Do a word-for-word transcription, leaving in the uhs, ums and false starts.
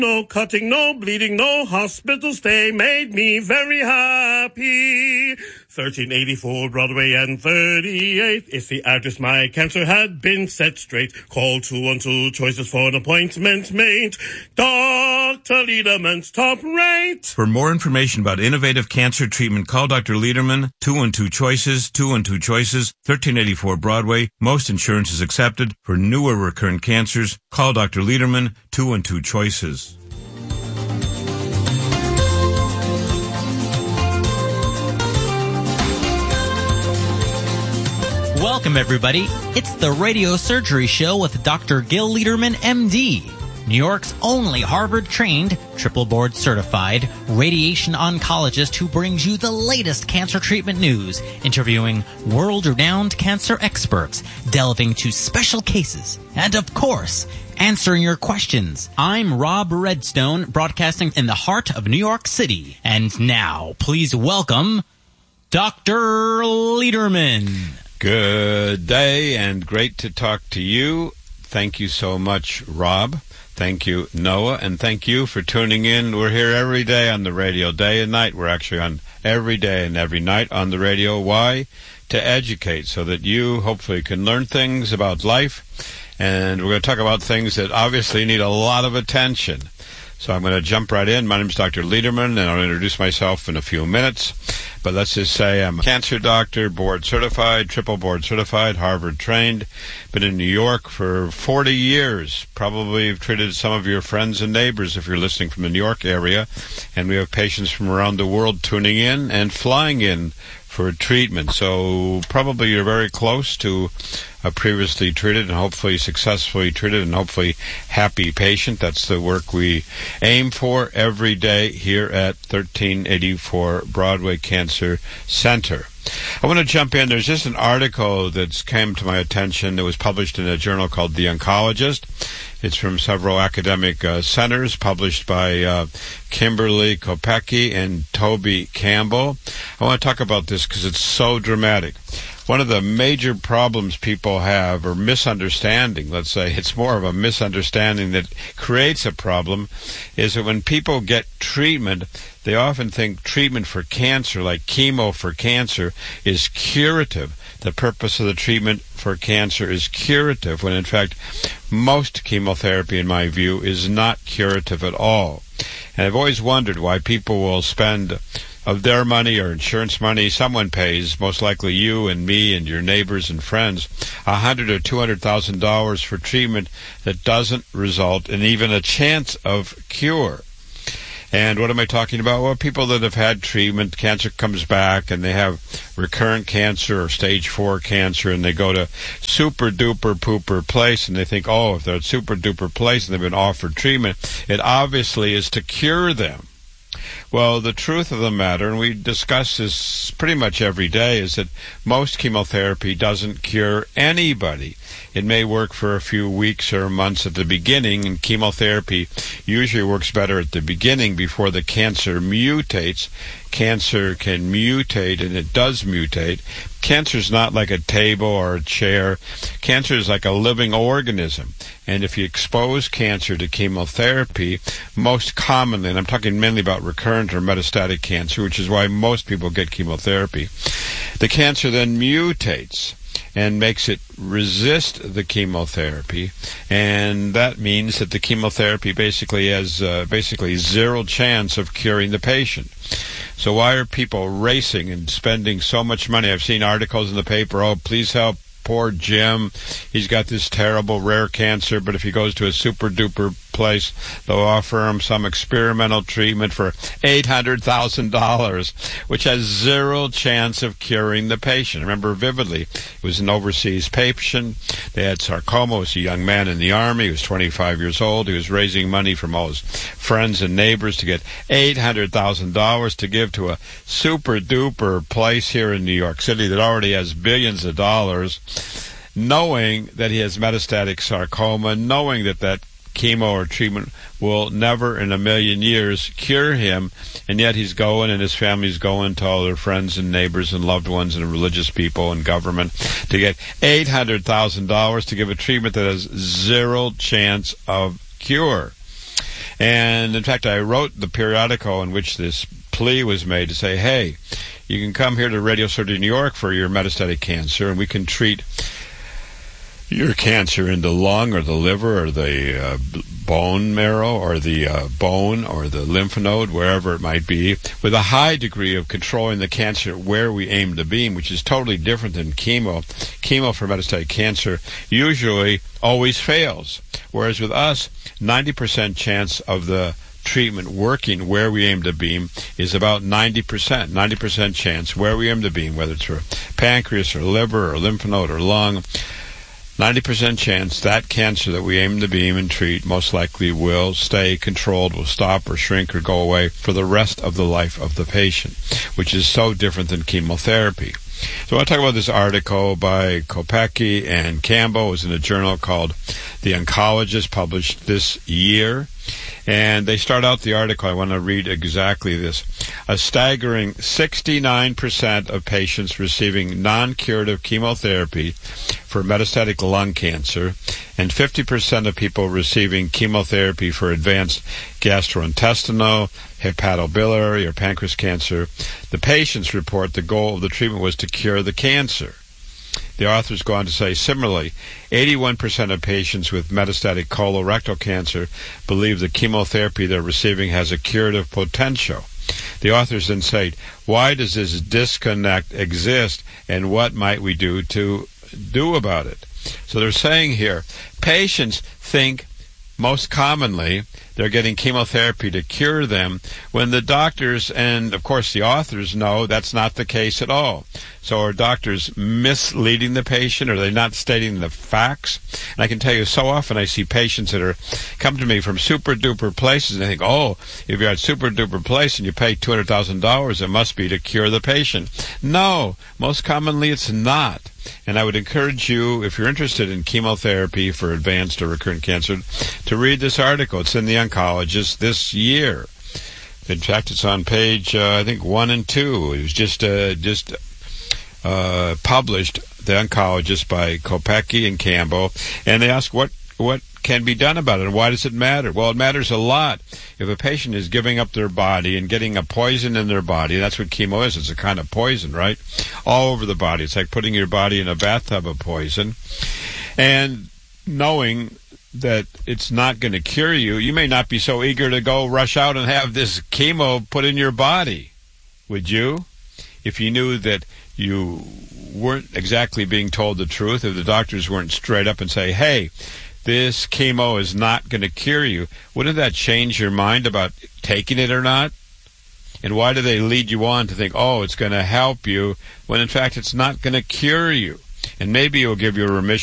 No cutting, no bleeding, no hospital stay made me very happy. thirteen eighty-four Broadway and thirty-eighth is the address my cancer had been set straight. Call two one two choices for an appointment made. Doctor Lederman's top rate. For more information about innovative cancer treatment, call Doctor Lederman, two one two choices, two one two choices, thirteen eighty-four Broadway. Most insurance is accepted. For newer recurrent cancers, call Doctor Lederman, two one two choices. Welcome, everybody. It's the Radio Surgery Show with Doctor Gil Lederman, M D, New York's only Harvard-trained, triple board-certified radiation oncologist who brings you the latest cancer treatment news, interviewing world-renowned cancer experts, delving to special cases, and, of course, answering your questions. I'm Rob Redstone, broadcasting in the heart of New York City. And now, please welcome Doctor Lederman. Good day, and great to talk to you. Thank you so much, Rob. Thank you, Noah, and thank you for tuning in. We're here every day on the radio, day and night. We're actually on every day and every night on the radio. Why? To educate, so that you hopefully can learn things about life. And we're going to talk about things that obviously need a lot of attention. So I'm going to jump right in. My name is Doctor Lederman, and I'll introduce myself in a few minutes. But let's just say I'm a cancer doctor, board certified, triple board certified, Harvard trained. Been in New York for forty years. Probably have treated some of your friends and neighbors if you're listening from the New York area. And we have patients from around the world tuning in and flying in for treatment. So probably you're very close to a previously treated and hopefully successfully treated and hopefully happy patient. That's the work we aim for every day here at thirteen eighty-four Broadway Cancer Center. I want to jump in. There's just an article that's came to my attention that was published in a journal called The Oncologist. It's from several academic uh, centers, published by uh, Kimberly Kopecky and Toby Campbell. I want to talk about this because it's so dramatic. One of the major problems people have, or misunderstanding, let's say, it's more of a misunderstanding that creates a problem, is that when people get treatment, they often think treatment for cancer, like chemo for cancer, is curative. The purpose of the treatment for cancer is curative, when in fact most chemotherapy, in my view, is not curative at all. And I've always wondered why people will spend of their money or insurance money, someone pays, most likely you and me and your neighbors and friends, a hundred or two hundred thousand dollars for treatment that doesn't result in even a chance of cure. And what am I talking about? Well, people that have had treatment, cancer comes back, and they have recurrent cancer or stage four cancer, and they go to super-duper pooper place, and they think, oh, if they're at super-duper place and they've been offered treatment, it obviously is to cure them. Well, the truth of the matter, and we discuss this pretty much every day, is that most chemotherapy doesn't cure anybody. It may work for a few weeks or months at the beginning, and chemotherapy usually works better at the beginning before the cancer mutates. Cancer can mutate, and it does mutate. Cancer is not like a table or a chair. Cancer is like a living organism. And if you expose cancer to chemotherapy, most commonly, and I'm talking mainly about recurrent or metastatic cancer, which is why most people get chemotherapy, the cancer then mutates and makes it resist the chemotherapy, and that means that the chemotherapy basically has uh, basically zero chance of curing the patient. So why are people racing and spending so much money? I've seen articles in the paper, oh, please help poor Jim. He's got this terrible rare cancer, but if he goes to a super-duper place, they'll offer him some experimental treatment for eight hundred thousand dollars, which has zero chance of curing the patient. I remember vividly, it was an overseas patient. They had sarcoma. It was a young man in the Army. He was twenty-five years old. He was raising money from all his friends and neighbors to get eight hundred thousand dollars to give to a super-duper place here in New York City that already has billions of dollars, knowing that he has metastatic sarcoma, knowing that that chemo or treatment will never in a million years cure him, and yet he's going and his family's going to all their friends and neighbors and loved ones and religious people and government to get eight hundred thousand dollars to give a treatment that has zero chance of cure. And, in fact, I wrote the periodical in which this plea was made to say, hey, you can come here to Radio Surgery New York for your metastatic cancer, and we can treat your cancer in the lung or the liver or the uh, bone marrow or the uh, bone or the lymph node, wherever it might be, with a high degree of controlling the cancer where we aim to beam, which is totally different than chemo. Chemo for metastatic cancer usually always fails, whereas with us, ninety percent chance of the treatment working where we aim to beam is about ninety percent. ninety percent chance where we aim to beam, whether it's for pancreas or liver or lymph node or lung, ninety percent chance that cancer that we aim to beam and treat most likely will stay controlled, will stop or shrink or go away for the rest of the life of the patient, which is so different than chemotherapy. So I want to talk about this article by Kopecky and Campbell. It was in a journal called The Oncologist, published this year. And they start out the article. I want to read exactly this. A staggering sixty-nine percent of patients receiving non-curative chemotherapy for metastatic lung cancer and fifty percent of people receiving chemotherapy for advanced gastrointestinal, hepatobiliary, or pancreas cancer, the patients report the goal of the treatment was to cure the cancer. The authors go on to say, similarly, eighty-one percent of patients with metastatic colorectal cancer believe the chemotherapy they're receiving has a curative potential. The authors then say, why does this disconnect exist, and what might we do to do about it? So they're saying here, patients think most commonly they're getting chemotherapy to cure them, when the doctors and, of course, the authors know that's not the case at all. So are doctors misleading the patient? Are they not stating the facts? And I can tell you, so often I see patients that are come to me from super-duper places, and they think, oh, if you're at super-duper place and you pay two hundred thousand dollars, it must be to cure the patient. No, most commonly it's not. And I would encourage you, if you're interested in chemotherapy for advanced or recurrent cancer, to read this article. It's in The Oncologist this year. In fact, it's on page, uh, I think, one and two. It was just uh, just uh, published, The Oncologist, by Kopecky and Campbell. And they ask what what can be done about it, and why does it matter? Well, it matters a lot. If a patient is giving up their body and getting a poison in their body, that's what chemo is. It's a kind of poison, right? All over the body. It's like putting your body in a bathtub of poison. And knowing that it's not going to cure you, you may not be so eager to go rush out and have this chemo put in your body. Would you? If you knew that you weren't exactly being told the truth, if the doctors weren't straight up and say, hey, this chemo is not going to cure you, wouldn't that change your mind about taking it or not? And why do they lead you on to think, oh, it's going to help you, when in fact it's not going to cure you? And maybe it will give you a remission